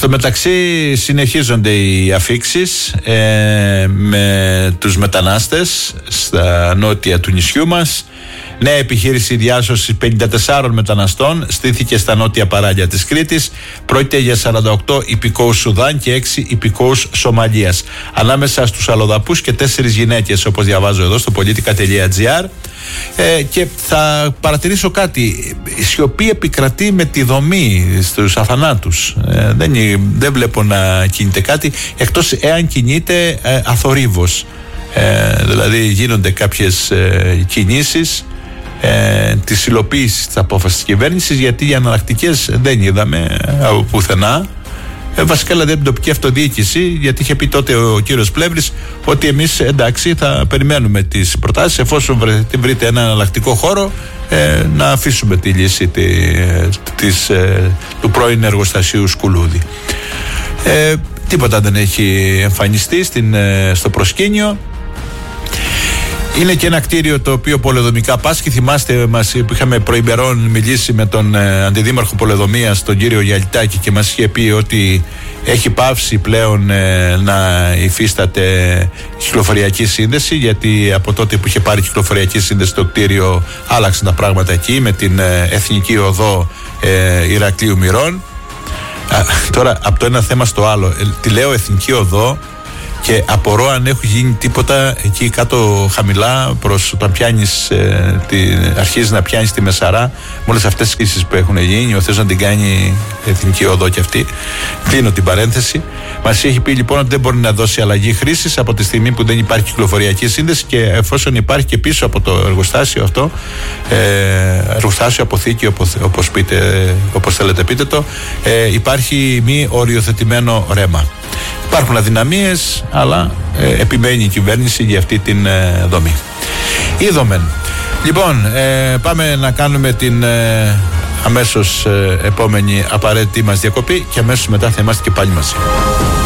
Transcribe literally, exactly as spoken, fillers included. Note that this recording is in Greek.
Στο μεταξύ συνεχίζονται οι αφίξεις ε, με τους μετανάστες στα νότια του νησιού μας. Νέα επιχείρηση διάσωσης πενήντα τεσσάρων μεταναστών στήθηκε στα νότια παράλια της Κρήτης. Πρόκειται για σαράντα οκτώ υπηκόους Σουδάν και έξι υπηκόους Σομαλίας. Ανάμεσα στους αλλοδαπούς και τέσσερις γυναίκες, όπως διαβάζω εδώ στο πολιτικά τελεία τζι άρ. Ε, και θα παρατηρήσω κάτι. Η σιωπή επικρατεί με τη δομή στους αθανάτους. Ε, δεν, δεν βλέπω να κινείται κάτι, εκτός εάν κινείται ε, αθορύβος. Ε, δηλαδή γίνονται κάποιες ε, κινήσεις ε, της υλοποίησης της απόφασης της κυβέρνησης, γιατί οι αναλλακτικές δεν είδαμε από πουθενά. Ε, βασικά δηλαδή την τοπική αυτοδιοίκηση, γιατί είχε πει τότε ο κύριος Πλεύρης ότι εμείς εντάξει θα περιμένουμε τις προτάσεις, εφόσον βρείτε, βρείτε ένα εναλλακτικό χώρο ε, να αφήσουμε τη λύση τη, της, ε, του πρώην εργοστασίου Σκουλούδη. Ε, τίποτα δεν έχει εμφανιστεί στην, ε, στο προσκήνιο. Είναι και ένα κτίριο το οποίο πολεοδομικά πάσχει. Θυμάστε, μας που είχαμε προημερών μιλήσει με τον ε, αντιδήμαρχο πολεοδομίας, τον κύριο Γιαλιτάκη, και μας είχε πει ότι έχει πάυσει πλέον ε, να υφίσταται κυκλοφοριακή σύνδεση, γιατί από τότε που είχε πάρει κυκλοφοριακή σύνδεση το κτίριο άλλαξαν τα πράγματα εκεί με την ε, Εθνική Οδό ε, Ηρακλείου Μυρών. Α, τώρα από το ένα θέμα στο άλλο, ε, τη λέω Εθνική Οδό και απορώ αν έχουν γίνει τίποτα εκεί κάτω χαμηλά, προς όταν πιάνεις, ε, αρχίζεις να πιάνεις τη Μεσαρά, με όλες αυτές τις κρίσεις που έχουν γίνει. Ο Θεός να την κάνει Εθνική Οδό και αυτή. Κλείνω την παρένθεση. Μας έχει πει λοιπόν ότι δεν μπορεί να δώσει αλλαγή χρήσης από τη στιγμή που δεν υπάρχει κυκλοφοριακή σύνδεση, και εφόσον υπάρχει και πίσω από το εργοστάσιο αυτό, ε, εργοστάσιο, αποθήκη, όπως, όπως, πείτε, όπως θέλετε πείτε το, ε, υπάρχει μη οριοθετημένο ρέμα. Υπάρχουν αδυναμίες, αλλά ε, επιμένει η κυβέρνηση για αυτή την ε, δομή. Είδομεν. Λοιπόν, ε, πάμε να κάνουμε την ε, αμέσως ε, επόμενη απαραίτητη μας διακοπή και αμέσως μετά θα είμαστε και πάλι μαζί.